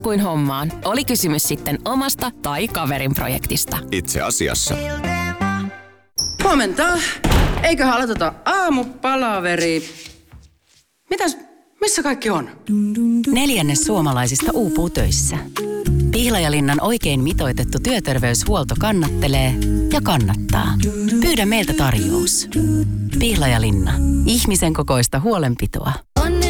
kuin hommaan. Oli kysymys sitten omasta tai kaverin projektista. Itse asiassa. Huomenta. Eiköhän aloiteta aamupalaveri. Missä kaikki on? 1/4 suomalaisista uupuu töissä. Pihlajalinnan oikein mitoitettu työterveyshuolto kannattelee ja kannattaa. Pyydä meiltä tarjous. Pihlajalinna. Ihmisen kokoista huolenpitoa.